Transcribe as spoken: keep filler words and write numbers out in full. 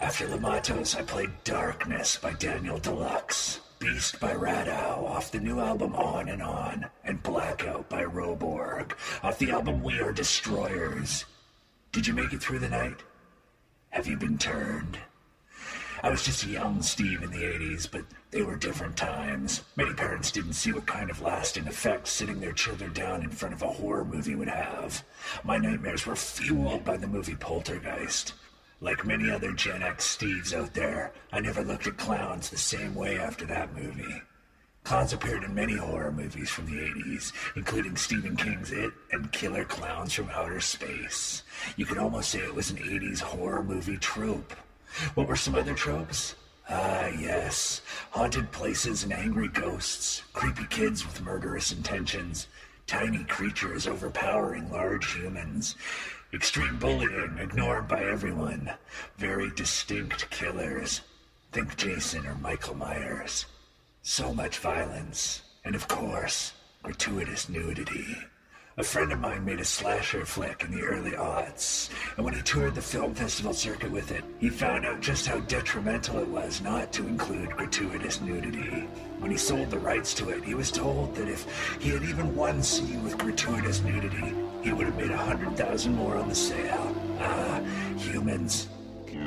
After Lamatos, I played Darkness by Daniel Deluxe, Beast by Radow off the new album On and On, and Blackout by Roborg off the album We Are Destroyers. Did you make it through the night? Have you been turned? I was just a young Steve in the eighties, but they were different times. Many parents didn't see what kind of lasting effect sitting their children down in front of a horror movie would have. My nightmares were fueled by the movie Poltergeist. Like many other Gen X Steves out there, I never looked at clowns the same way after that movie. Clowns appeared in many horror movies from the eighties, including Stephen King's It and Killer Clowns from Outer Space. You could almost say it was an eighties horror movie trope. What were some other tropes? Ah, yes. Haunted places and angry ghosts, creepy kids with murderous intentions, tiny creatures overpowering large humans, extreme bullying ignored by everyone, very distinct killers. Think Jason or Michael Myers. So much violence, and of course, gratuitous nudity. A friend of mine made a slasher flick in the early aughts, and when he toured the film festival circuit with it, he found out just how detrimental it was not to include gratuitous nudity. When he sold the rights to it, he was told that if he had even one scene with gratuitous nudity, he would have made a hundred thousand more on the sale. Ah, humans.